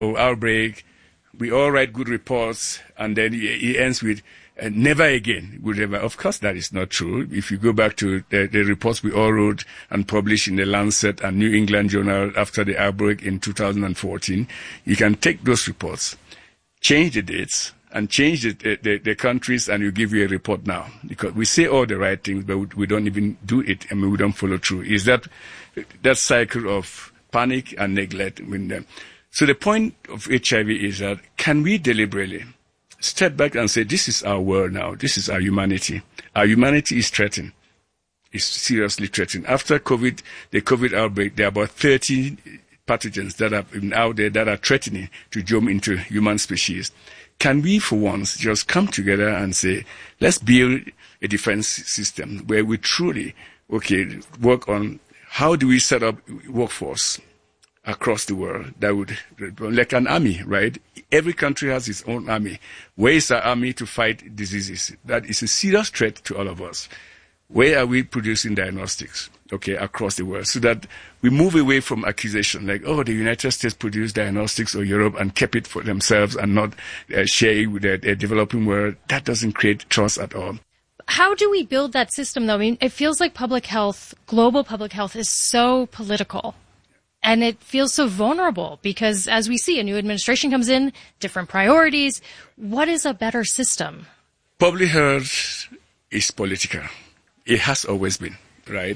outbreak. We all write good reports, and then he ends with, never again would ever. Of course, that is not true. If you go back to the reports we all wrote and published in the Lancet and New England Journal after the outbreak in 2014, you can take those reports, change the dates, and change the countries, and you give you a report now. Because we say all the right things, but we don't even do it. I mean, we don't follow through. Is that cycle of panic and neglect with them? So the point of HIV is that can we deliberately step back and say, this is our world now. This is our humanity. Our humanity is threatened. It's seriously threatened. After COVID, the COVID outbreak, there are about 30 pathogens that are out there that are threatening to jump into human species. Can we, for once, just come together and say, let's build a defense system where we truly, work on how do we set up workforce across the world that would, like an army, right? Every country has its own army. Where is our army to fight diseases? That is a serious threat to all of us. Where are we producing diagnostics, across the world? So that we move away from accusation like, the United States produced diagnostics or Europe and kept it for themselves and not share it with the developing world. That doesn't create trust at all. How do we build that system, though? I mean, it feels like public health, global public health, is so political. And it feels so vulnerable because, as we see, a new administration comes in, different priorities. What is a better system? Public health is political. It has always been, right?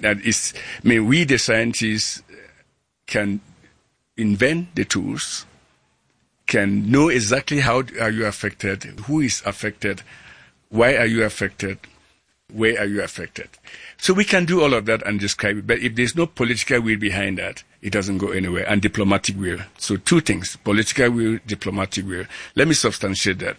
We, the scientists, can invent the tools, can know exactly how are you affected, who is affected, why are you affected, where are you affected. So we can do all of that and describe it. But if there's no political will behind that, it doesn't go anywhere. And diplomatic will. So two things, political will, diplomatic will. Let me substantiate that.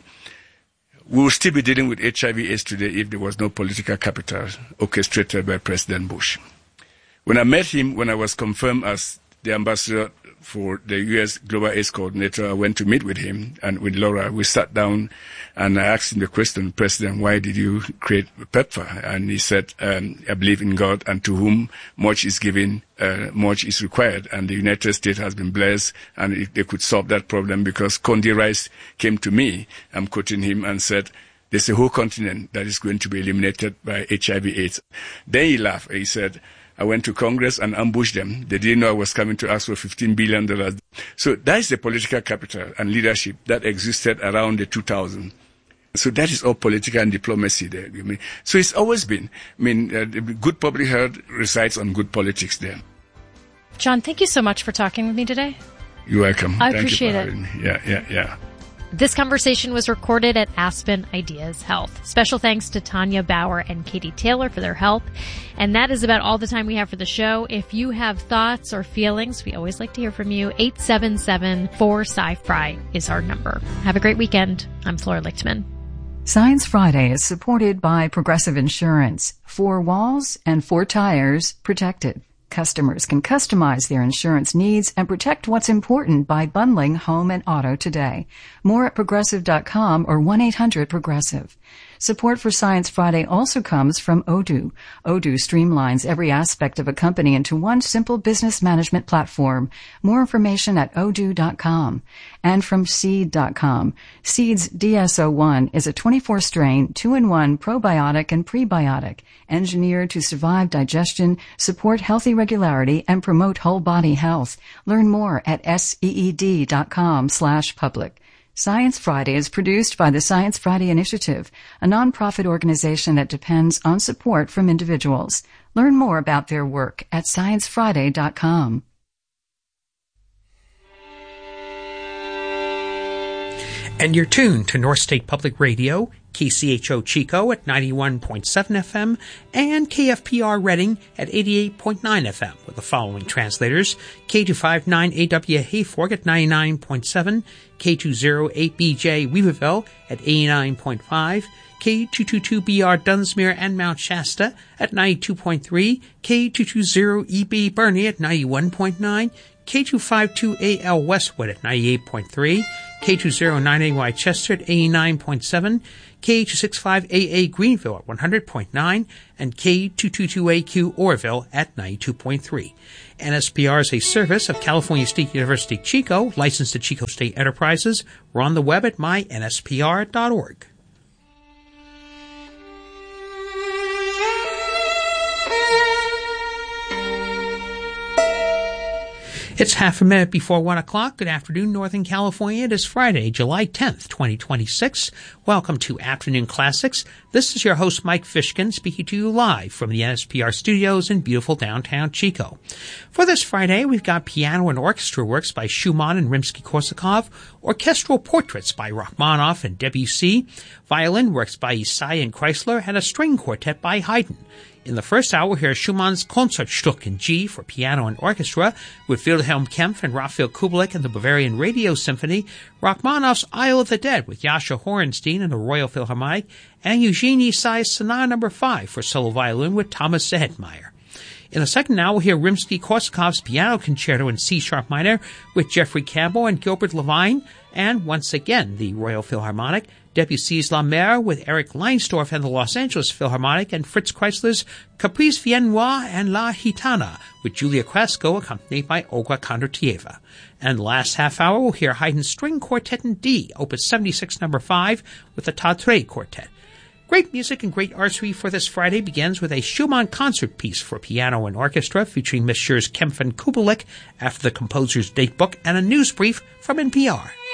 We will still be dealing with HIV/AIDS today if there was no political capital orchestrated by President Bush. When I met him, when I was confirmed as the ambassador for the U.S. Global AIDS Coordinator, I went to meet with him and with Laura. We sat down and I asked him the question, President, why did you create PEPFAR? And he said, I believe in God, and to whom much is given, much is required. And the United States has been blessed, and if they could solve that problem, because Condi Rice came to me, I'm quoting him, and said, there's a whole continent that is going to be eliminated by HIV/AIDS. Then he laughed. He said, I went to Congress and ambushed them. They didn't know I was coming to ask for $15 billion. So that is the political capital and leadership that existed around the 2000. So that is all political and diplomacy there. So it's always been. Good public health resides on good politics there. John, thank you so much for talking with me today. You're welcome. I appreciate it. Yeah. This conversation was recorded at Aspen Ideas Health. Special thanks to Tanya Bauer and Katie Taylor for their help. And that is about all the time we have for the show. If you have thoughts or feelings, we always like to hear from you. 877-4-SCI-FRI is our number. Have a great weekend. I'm Flora Lichtman. Science Friday is supported by Progressive Insurance. 4 walls and 4 tires protected. Customers can customize their insurance needs and protect what's important by bundling home and auto today. More at Progressive.com or 1-800-PROGRESSIVE. Support for Science Friday also comes from Odoo. Odoo streamlines every aspect of a company into one simple business management platform. More information at odoo.com. And from Seed.com. Seed's DSO1 is a 24-strain, 2-in-1 probiotic and prebiotic, engineered to survive digestion, support healthy regularity, and promote whole body health. Learn more at seed.com/public. Science Friday is produced by the Science Friday Initiative, a nonprofit organization that depends on support from individuals. Learn more about their work at sciencefriday.com. And you're tuned to North State Public Radio, KCHO Chico at 91.7 FM and KFPR Reading at 88.9 FM with the following translators: K259AW Hayfork at 99.7, K208BJ Weaverville at 89.5, K222BR Dunsmuir and Mount Shasta at 92.3, K220EB Bernie at 91.9, K252AL Westwood at 98.3, K209AY Chester at 89.7, K265AA Greenville at 100.9, and K222AQ Orville at 92.3. NSPR is a service of California State University Chico, licensed to Chico State Enterprises. We're on the web at mynspr.org. It's half a minute before 1 o'clock. Good afternoon, Northern California. It is Friday, July 10th, 2026. Welcome to Afternoon Classics. This is your host, Mike Fishkin, speaking to you live from the NSPR studios in beautiful downtown Chico. For this Friday, we've got piano and orchestra works by Schumann and Rimsky-Korsakov, orchestral portraits by Rachmaninoff and Debussy, violin works by Isai and Kreisler, and a string quartet by Haydn. In the first hour, we'll hear Schumann's Concertstück in G for piano and orchestra with Wilhelm Kempff and Raphael Kubelik and the Bavarian Radio Symphony, Rachmaninoff's Isle of the Dead with Jascha Horenstein and the Royal Philharmonic, and Eugene Isai's Sonata No. 5 for solo violin with Thomas Zedmeyer. In the second hour, we'll hear Rimsky-Korsakov's Piano Concerto in C-sharp minor with Jeffrey Campbell and Gilbert Levine, and once again, the Royal Philharmonic, Debussy's La Mer with Eric Leinsdorf and the Los Angeles Philharmonic, and Fritz Kreisler's Caprice Viennois and La Gitana with Julia Krasko accompanied by Olga Kondratьeva. And last half hour, we'll hear Haydn's String Quartet in D, Opus 76 No. 5 with the Tatre Quartet. Great music and great artistry for this Friday begins with a Schumann concert piece for piano and orchestra featuring Messrs. Kempff and Kubelik after the composer's date book and a news brief from NPR.